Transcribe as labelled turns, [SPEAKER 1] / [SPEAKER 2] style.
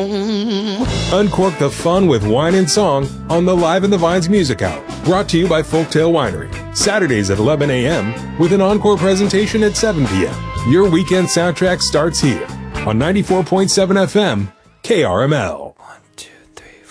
[SPEAKER 1] Uncork the fun with wine and song on the Live in the Vines Music Hour. Brought to you by Folktail Winery. Saturdays at 11 a.m. with an encore presentation at 7 p.m. Your weekend soundtrack starts here on 94.7 FM, KRML.